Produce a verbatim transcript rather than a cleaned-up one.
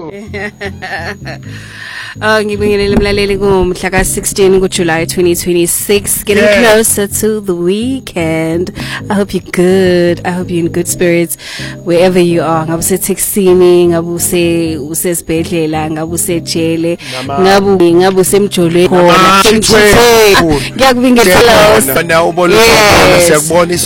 Oh, ngibingelele mlaleli ngomhla ka sixteen kuJuly twenty twenty-six, getting yeah. closer to the weekend. I hope you're good. I hope you're in good spirits wherever you are. Ngabe usethexini, ngabe use usesibhedlela, ngabe usejele, ngabe ngabe usemjolweni khona. Ngiyakubingelela. Now ubona siyakubona